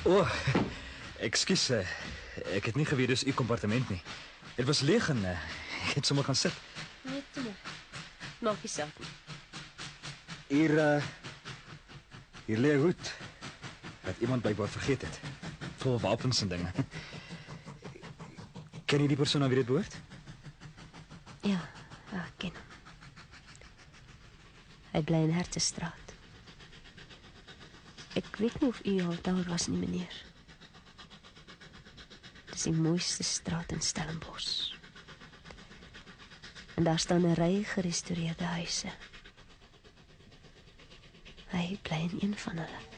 Ekskuus, ek het nie geweet dis u kompartement nie. Dit was leeg en ek het sommer gaan sit. Nee, toe maar. Maak nie saak nie. Hier lê 'n hoed wat iemand bykbaar vergeet het. Vol wapens en dinge. Ken jy die persoon aan wie dit behoort? Ja, ek ken hom. Hy bly in Hertestraat. Ek weet nie of u al daar was nie, meneer. Dis die mooiste straat in Stellenbosch. En daar staan 'n ry gerestoreerde huise. Hy bly in een van hulle.